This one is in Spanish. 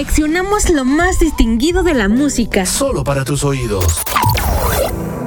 Seleccionamos lo más distinguido de la música. Solo para tus oídos.